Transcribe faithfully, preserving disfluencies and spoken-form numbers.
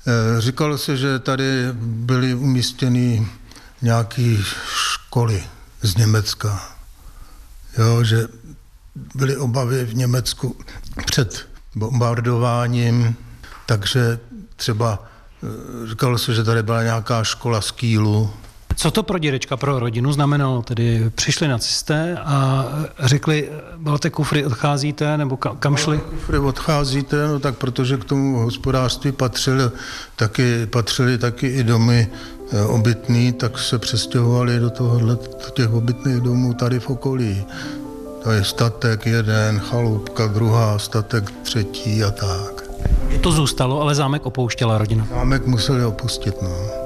Říkalo se, že tady byly umístěny nějaké školy z Německa, jo, že byly obavy v Německu před bombardováním, takže třeba říkalo se, že tady byla nějaká škola z Kielu. Co to pro dědečka, pro rodinu znamenalo? Tedy přišli nacisté a řekli, balte kufry, odcházíte, nebo kam šli? Balte kufry, odcházíte, no tak protože k tomu hospodářství patřili taky, patřili taky i domy obytný, tak se přestěhovali do tohohle, těch obytných domů tady v okolí. To je statek jeden, chaloupka druhá, statek třetí a tak. To zůstalo, ale zámek opouštěla rodina. Zámek museli opustit, no.